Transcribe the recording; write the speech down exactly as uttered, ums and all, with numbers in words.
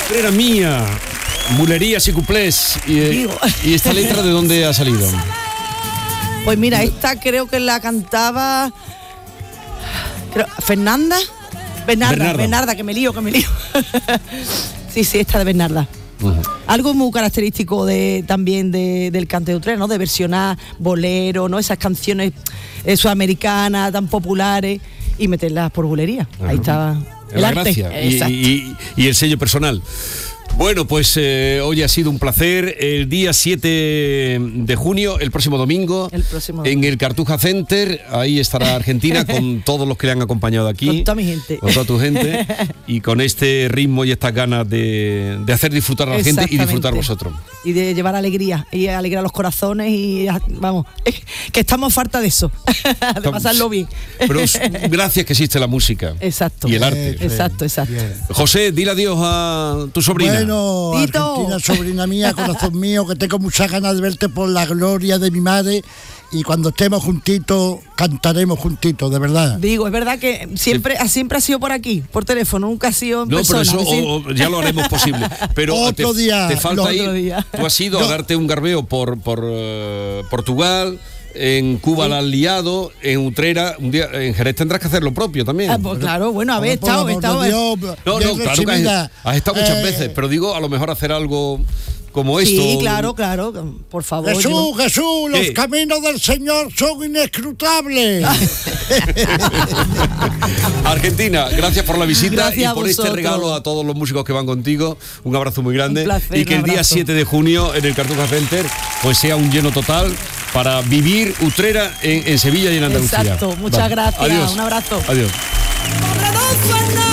Utrera mía, bulerías y cuplés. Y, ¿Y esta letra de dónde ha salido? Pues mira, esta creo que la cantaba creo, Fernanda. Bernarda, Bernarda, Bernarda, que me lío, que me lío. Sí, sí, esta de Bernarda. Uh-huh. Algo muy característico de también de, del cante de Utrera, ¿no? De versionar bolero, ¿no? Esas canciones eh, sudamericanas tan populares y meterlas por bulería. Uh-huh. Ahí está el la arte. Gracia y, y, y el sello personal. Bueno, pues eh, hoy ha sido un placer. El día siete de junio, el próximo domingo, el próximo domingo. en el Cartuja Center, ahí estará Argentina con todos los que le han acompañado aquí. Con toda mi gente. Con toda tu gente. Y con este ritmo y estas ganas de, de hacer disfrutar a la gente y disfrutar vosotros. Y de llevar alegría, y alegrar los corazones y vamos, que estamos falta de eso, de pasarlo bien. Pero gracias que existe la música. Exacto. Y el arte. Bien, exacto, exacto. Bien. José, dile adiós a tu sobrina. Bueno, Tito. Argentina, sobrina mía, corazón mío, que tengo muchas ganas de verte por la gloria de mi madre. Y cuando estemos juntitos, cantaremos juntitos, de verdad. Digo, es verdad que siempre, siempre ha sido por aquí, por teléfono, nunca ha sido en no, persona. No, pero eso o, o ya lo haremos posible. Pero otro te, día, te falta ir. Día. Tú has ido no. a darte un garbeo por, por uh, Portugal. En Cuba sí. La han liado, en Utrera, un día, en Jerez tendrás que hacer lo propio también. Ah, pues claro, bueno, a ver, he estado, he estado. Dios, no, no, claro que has, has estado muchas eh, veces, pero digo, a lo mejor hacer algo como esto. Sí, claro, claro, por favor. Jesús, no... Jesús, los ¿Qué? Caminos del Señor son inescrutables. Argentina, gracias por la visita gracias y por este regalo a todos los músicos que van contigo. Un abrazo muy grande. Un placer, y que el día siete de junio en el Cartuja Center pues sea un lleno total para vivir Utrera en, en Sevilla y en Andalucía. Exacto, muchas vale. gracias. Adiós. Un abrazo. Adiós.